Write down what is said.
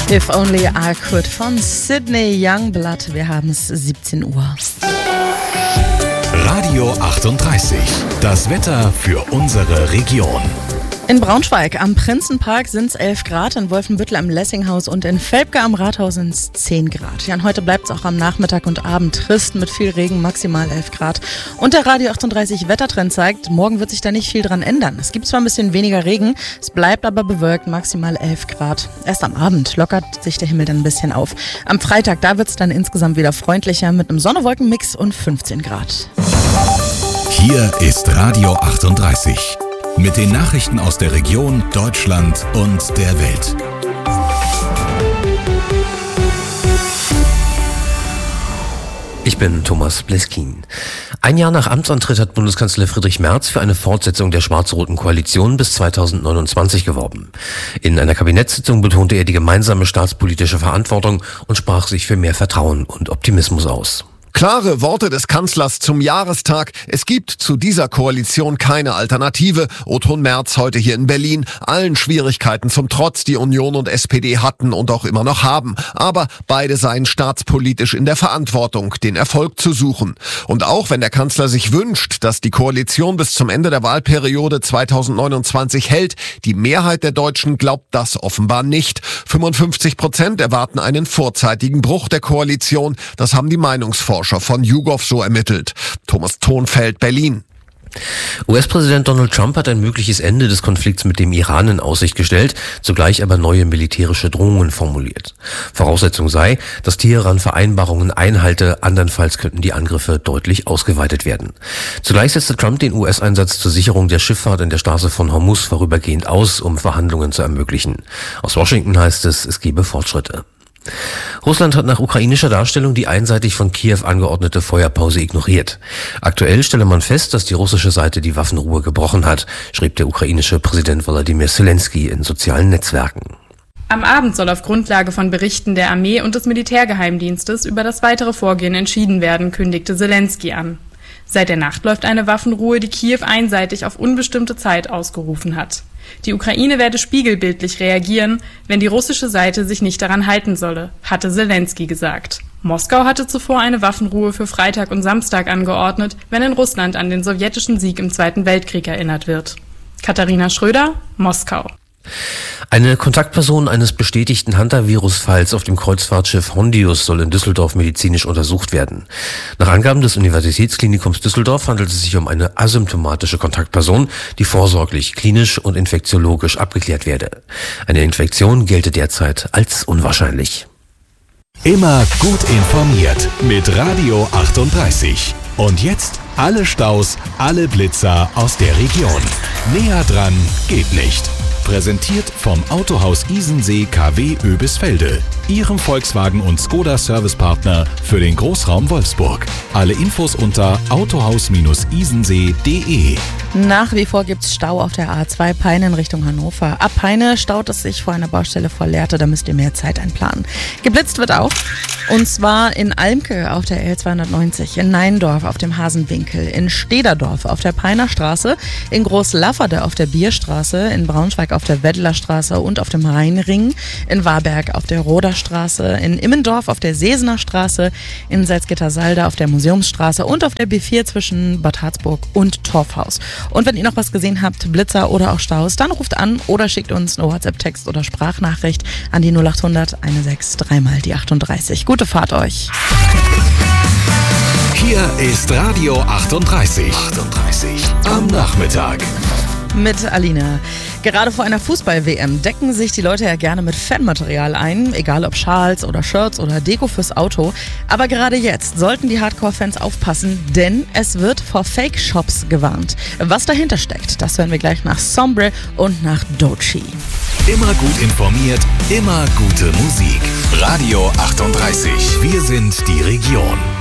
If Only I Could von Sydney Youngblood. Wir haben es 17 Uhr. Radio 38. Das Wetter für unsere Region. In Braunschweig am Prinzenpark sind es 11 Grad, in Wolfenbüttel am Lessinghaus und in Velpke am Rathaus sind es 10 Grad. Ja, und heute bleibt es auch am Nachmittag und Abend trist mit viel Regen, maximal 11 Grad. Und der Radio 38 Wettertrend zeigt, morgen wird sich da nicht viel dran ändern. Es gibt zwar ein bisschen weniger Regen, es bleibt aber bewölkt, maximal 11 Grad. Erst am Abend lockert sich der Himmel dann ein bisschen auf. Am Freitag, da wird es dann insgesamt wieder freundlicher mit einem Sonne-Wolken-Mix und 15 Grad. Hier ist Radio 38. Mit den Nachrichten aus der Region, Deutschland und der Welt. Ich bin Thomas Bleskin. Ein Jahr nach Amtsantritt hat Bundeskanzler Friedrich Merz für eine Fortsetzung der schwarz-roten Koalition bis 2029 geworben. In einer Kabinettssitzung betonte er die gemeinsame staatspolitische Verantwortung und sprach sich für mehr Vertrauen und Optimismus aus. Klare Worte des Kanzlers zum Jahrestag. Es gibt zu dieser Koalition keine Alternative. Oton Merz heute hier in Berlin. Allen Schwierigkeiten zum Trotz, die Union und SPD hatten und auch immer noch haben. Aber beide seien staatspolitisch in der Verantwortung, den Erfolg zu suchen. Und auch wenn der Kanzler sich wünscht, dass die Koalition bis zum Ende der Wahlperiode 2029 hält, die Mehrheit der Deutschen glaubt das offenbar nicht. 55% erwarten einen vorzeitigen Bruch der Koalition. Das haben die Meinungsforscher von YouGov so ermittelt. Thomas Thonfeld, Berlin. US-Präsident Donald Trump hat ein mögliches Ende des Konflikts mit dem Iran in Aussicht gestellt, zugleich aber neue militärische Drohungen formuliert. Voraussetzung sei, dass Teheran Vereinbarungen einhalte, andernfalls könnten die Angriffe deutlich ausgeweitet werden. Zugleich setzte Trump den US-Einsatz zur Sicherung der Schifffahrt in der Straße von Hormuz vorübergehend aus, um Verhandlungen zu ermöglichen. Aus Washington heißt es gebe Fortschritte. Russland hat nach ukrainischer Darstellung die einseitig von Kiew angeordnete Feuerpause ignoriert. Aktuell stelle man fest, dass die russische Seite die Waffenruhe gebrochen hat, schrieb der ukrainische Präsident Volodymyr Zelensky in sozialen Netzwerken. Am Abend soll auf Grundlage von Berichten der Armee und des Militärgeheimdienstes über das weitere Vorgehen entschieden werden, kündigte Zelensky an. Seit der Nacht läuft eine Waffenruhe, die Kiew einseitig auf unbestimmte Zeit ausgerufen hat. Die Ukraine werde spiegelbildlich reagieren, wenn die russische Seite sich nicht daran halten solle, hatte Zelensky gesagt. Moskau hatte zuvor eine Waffenruhe für Freitag und Samstag angeordnet, wenn in Russland an den sowjetischen Sieg im Zweiten Weltkrieg erinnert wird. Katharina Schröder, Moskau. Eine Kontaktperson eines bestätigten Hunter-Virus-Falls auf dem Kreuzfahrtschiff Hondius soll in Düsseldorf medizinisch untersucht werden. Nach Angaben des Universitätsklinikums Düsseldorf handelt es sich um eine asymptomatische Kontaktperson, die vorsorglich klinisch und infektiologisch abgeklärt werde. Eine Infektion gelte derzeit als unwahrscheinlich. Immer gut informiert mit Radio 38. Und jetzt alle Staus, alle Blitzer aus der Region. Näher dran geht nicht. Präsentiert vom Autohaus Isensee KW Oebisfelde, Ihrem Volkswagen- und Skoda-Servicepartner für den Großraum Wolfsburg. Alle Infos unter autohaus-isensee.de. Nach wie vor gibt es Stau auf der A2 Peine in Richtung Hannover. Ab Peine staut es sich vor einer Baustelle vor Lehrte, da müsst ihr mehr Zeit einplanen. Geblitzt wird auch, und zwar in Almke auf der L290, in Neindorf auf dem Hasenwinkel, in Stederdorf auf der Peiner Straße, in Großlafferde auf der Bierstraße, in Braunschweig auf der Weddler Straße und auf dem Rheinring, in Warberg auf der Roder Straße, in Immendorf auf der Sesener Straße, in Salzgitter-Salde auf der Museumsstraße und auf der B4 zwischen Bad Harzburg und Torfhaus. Und wenn ihr noch was gesehen habt, Blitzer oder auch Staus, dann ruft an oder schickt uns eine WhatsApp-Text oder Sprachnachricht an die 0800 16 3 mal die 38. Gute Fahrt euch. Hier ist Radio 38. Am Nachmittag. Mit Alina. Gerade vor einer Fußball-WM decken sich die Leute ja gerne mit Fanmaterial ein, egal ob Schals oder Shirts oder Deko fürs Auto. Aber gerade jetzt sollten die Hardcore-Fans aufpassen, denn es wird vor Fake-Shops gewarnt. Was dahinter steckt, das hören wir gleich nach Sombre und nach Doechii. Immer gut informiert, immer gute Musik. Radio 38. Wir sind die Region.